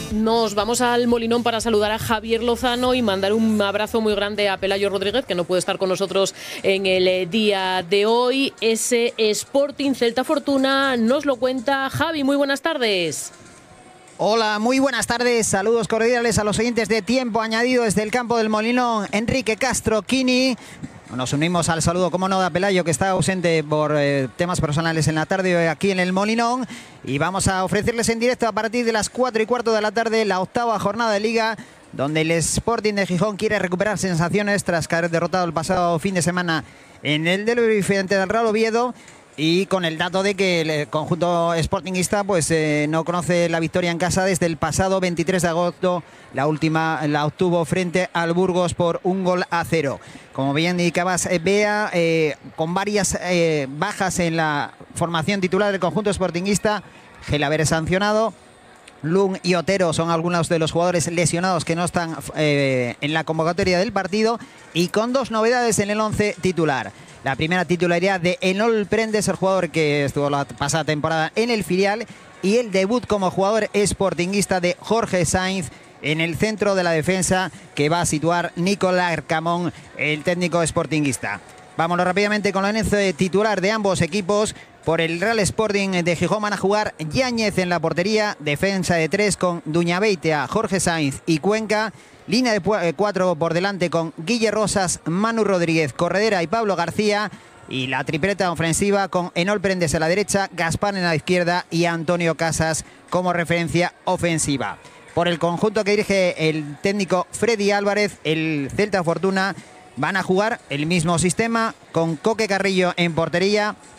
Nos vamos al Molinón para saludar a Javier Lozano y mandar un abrazo muy grande a Pelayo Rodríguez, que no puede estar con nosotros en el día de hoy. Ese Sporting Celta Fortuna nos lo cuenta Javi. Muy buenas tardes. Hola, muy buenas tardes. Saludos cordiales a los oyentes de Tiempo Añadido desde el campo del Molinón. Enrique Castro Quini. Nos unimos al saludo, como no, de Pelayo, que está ausente por temas personales en la tarde aquí en el Molinón. Y vamos a ofrecerles en directo a partir de las 4:15 de la tarde la octava jornada de Liga, donde el Sporting de Gijón quiere recuperar sensaciones tras caer derrotado el pasado fin de semana en el derbi frente al Real Oviedo. Y con el dato de que el conjunto sportingista pues no conoce la victoria en casa desde el pasado 23 de agosto. La última la obtuvo frente al Burgos por 1-0. Como bien indicabas, Bea, con varias bajas en la formación titular del conjunto sportingista. Gelaber sancionado. Lung y Otero son algunos de los jugadores lesionados que no están en la convocatoria del partido. Y con dos novedades en el 11 titular. La primera titularidad de Enol Prendes, el jugador que estuvo la pasada temporada en el filial, y el debut como jugador sportinguista de Jorge Sainz en el centro de la defensa, que va a situar Nicolás Arcamón, el técnico sportinguista. Vámonos rápidamente con la once titular de ambos equipos. Por el Real Sporting de Gijón van a jugar Yáñez en la portería, defensa de tres con Duñabeitia, Jorge Sainz y Cuenca. Línea de 4 por delante con Guille Rosas, Manu Rodríguez, Corredera y Pablo García. Y la tripleta ofensiva con Enol Prendes a la derecha, Gaspar en la izquierda y Antonio Casas como referencia ofensiva. Por el conjunto que dirige el técnico Freddy Álvarez, el Celta Fortuna van a jugar el mismo sistema con Coque Carrillo en portería,